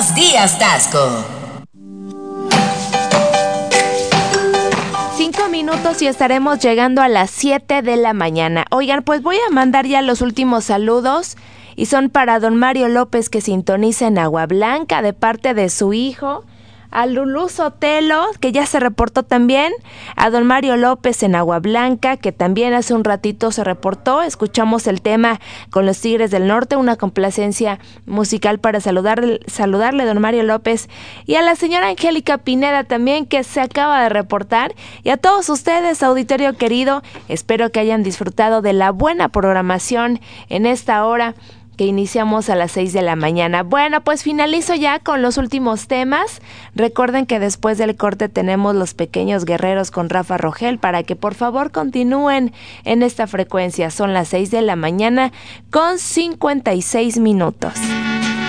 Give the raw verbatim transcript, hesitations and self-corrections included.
Buenos días, Tasco. Cinco minutos y estaremos llegando a las siete de la mañana. Oigan, pues voy a mandar ya los últimos saludos y son para don Mario López, que sintoniza en Agua Blanca de parte de su hijo, a Lulú Sotelo, que ya se reportó también, a don Mario López en Agua Blanca, que también hace un ratito se reportó. Escuchamos el tema con los Tigres del Norte, una complacencia musical para saludar, saludarle a don Mario López, y a la señora Angélica Pineda también, que se acaba de reportar, y a todos ustedes, auditorio querido. Espero que hayan disfrutado de la buena programación en esta hora que iniciamos a las seis de la mañana. Bueno, pues finalizo ya con los últimos temas. Recuerden que después del corte tenemos Los Pequeños Guerreros con Rafa Rogel, para que por favor continúen en esta frecuencia. Son las seis de la mañana con cincuenta y seis minutos.